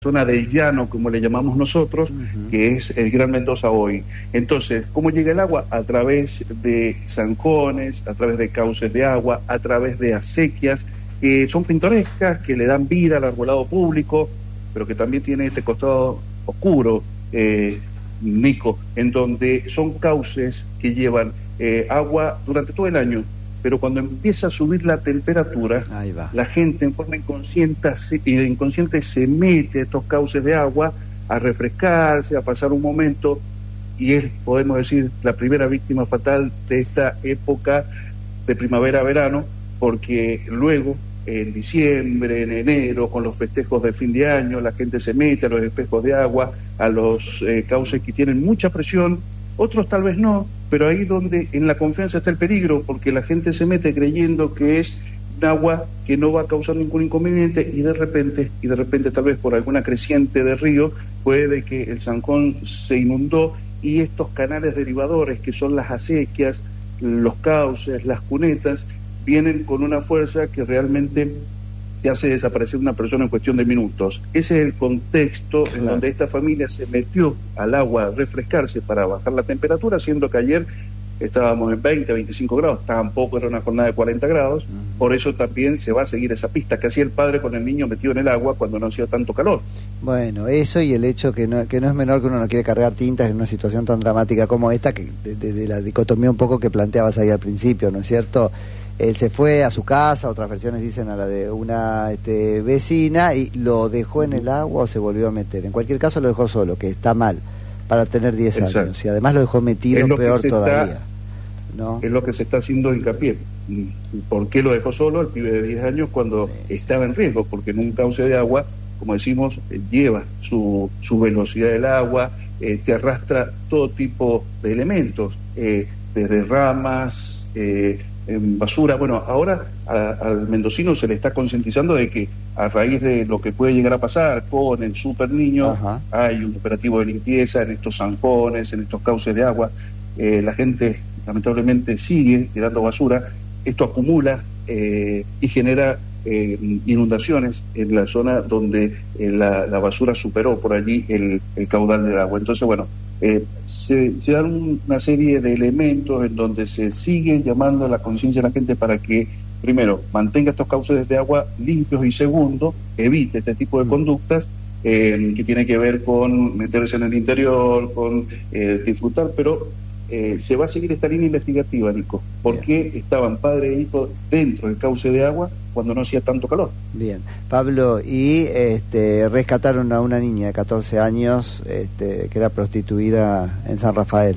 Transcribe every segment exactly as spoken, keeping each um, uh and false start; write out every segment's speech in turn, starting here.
zona del llano, como le llamamos nosotros, uh-huh. que es el Gran Mendoza hoy. Entonces, ¿cómo llega el agua? A través de zanjones, a través de cauces de agua, a través de acequias, que son pintorescas, que le dan vida al arbolado público, pero que también tiene este costado oscuro, eh, Nico, en donde son cauces que llevan eh, agua durante todo el año, pero cuando empieza a subir la temperatura, la gente en forma inconsciente se, inconsciente se mete a estos cauces de agua a refrescarse, a pasar un momento, y es, podemos decir, la primera víctima fatal de esta época de primavera-verano, porque luego, en diciembre, en enero, con los festejos de fin de año, la gente se mete a los espejos de agua, a los eh, cauces que tienen mucha presión, otros tal vez no, pero ahí donde en la confianza está el peligro, porque la gente se mete creyendo que es un agua que no va a causar ningún inconveniente, y de repente, y de repente tal vez por alguna creciente de río, fue de que el zancón se inundó, y estos canales derivadores, que son las acequias, los cauces, las cunetas, vienen con una fuerza que realmente te hace desaparecer una persona en cuestión de minutos. Ese es el contexto claro. en donde esta familia se metió al agua a refrescarse para bajar la temperatura, siendo que ayer estábamos en veinte, veinticinco grados, tampoco era una jornada de cuarenta grados, uh-huh. por eso también se va a seguir esa pista que hacía el padre con el niño metido en el agua cuando no hacía tanto calor. Bueno, eso y el hecho que no, que no es menor que uno no quiere cargar tintas en una situación tan dramática como esta, que de, de, de la dicotomía un poco que planteabas ahí al principio, ¿no es cierto? Él se fue a su casa, otras versiones dicen a la de una este, vecina, y lo dejó en el agua o se volvió a meter. En cualquier caso lo dejó solo, que está mal, para tener diez Exacto. años. Y además lo dejó metido, peor todavía. Está, ¿no? Es lo que se está haciendo hincapié. ¿Por qué lo dejó solo el pibe de diez años cuando sí. estaba en riesgo? Porque en un cauce de agua, como decimos, lleva su, su velocidad del agua, eh, te arrastra todo tipo de elementos, eh, desde ramas, eh, en basura. Bueno, ahora a, al mendocino se le está concientizando de que a raíz de lo que puede llegar a pasar con el super niño, Ajá. hay un operativo de limpieza en estos zanjones, en estos cauces de agua. Eh, la gente lamentablemente sigue tirando basura, esto acumula eh, y genera eh, inundaciones en la zona donde eh, la, la basura superó por allí el, el caudal del agua. Entonces, bueno, Eh, se, se dan una serie de elementos en donde se sigue llamando a la conciencia de la gente para que, primero, mantenga estos cauces de agua limpios, y segundo, evite este tipo de conductas eh, que tiene que ver con meterse en el interior, con eh, disfrutar, pero eh, se va a seguir esta línea investigativa, Nico. ¿Por qué estaban padre e hijo dentro del cauce de agua cuando no hacía tanto calor? Bien, Pablo, y este, rescataron a una niña de catorce años este, que era prostituida en San Rafael.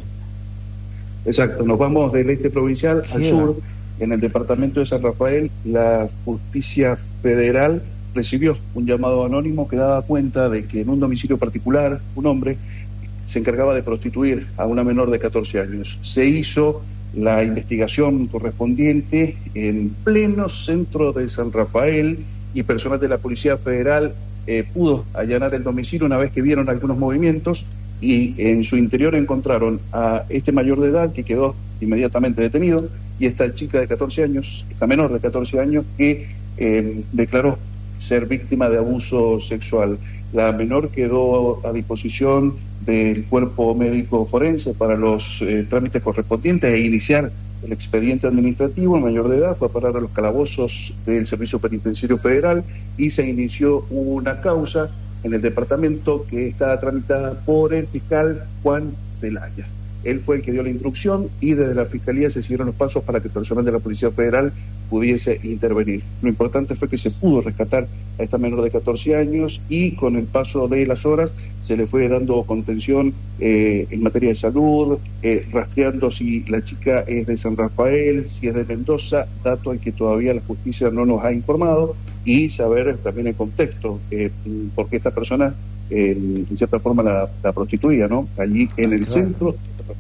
Exacto, nos vamos del este provincial al ¿Qué sur. En el departamento de San Rafael, la justicia federal recibió un llamado anónimo que daba cuenta de que en un domicilio particular, un hombre se encargaba de prostituir a una menor de catorce años. Se hizo la investigación correspondiente en pleno centro de San Rafael, y personal de la Policía Federal eh, pudo allanar el domicilio una vez que vieron algunos movimientos, y en su interior encontraron a este mayor de edad, que quedó inmediatamente detenido, y esta chica de catorce años, esta menor de catorce años, que eh, declaró ser víctima de abuso sexual. La menor quedó a disposición del cuerpo médico forense para los eh, trámites correspondientes e iniciar el expediente administrativo. El mayor de edad fue a parar a los calabozos del Servicio Penitenciario Federal y se inició una causa en el departamento que está tramitada por el fiscal Juan Zelaya. Él fue el que dio la instrucción, y desde la Fiscalía se siguieron los pasos para que el personal de la Policía Federal pudiese intervenir. Lo importante fue que se pudo rescatar a esta menor de catorce años, y con el paso de las horas se le fue dando contención eh, en materia de salud, eh, rastreando si la chica es de San Rafael, si es de Mendoza, dato al que todavía la justicia no nos ha informado, y saber también el contexto, eh, porque esta persona eh, en cierta forma la, la prostituía, ¿no? Allí en el centro.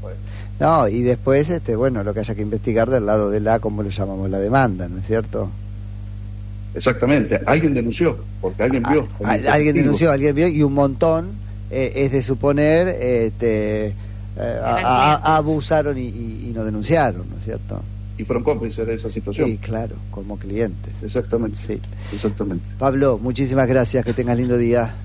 No, y después, este, bueno, lo que haya que investigar del lado de la, como le llamamos, la demanda, ¿no es cierto? Exactamente, alguien denunció, porque alguien vio. A, alguien denunció, alguien vio, y un montón, eh, es de suponer, este, eh, a, a, abusaron y, y, y no denunciaron, ¿no es cierto? Y fueron cómplices de esa situación. Sí, claro, como clientes. Exactamente. Sí. Exactamente. Pablo, muchísimas gracias, que tengas lindo día.